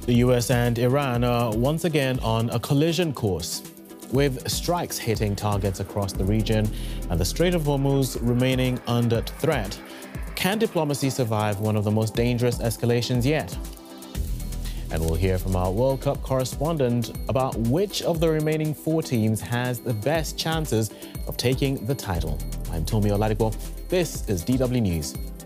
The US and Iran are once again on a collision course, with strikes hitting targets across the region and the Strait of Hormuz remaining under threat. Can diplomacy survive one of the most dangerous escalations yet? And we'll hear from our World Cup correspondent about which of the remaining 4 teams has the best chances of taking the title. I'm Tomi Oladipo. This is DW News.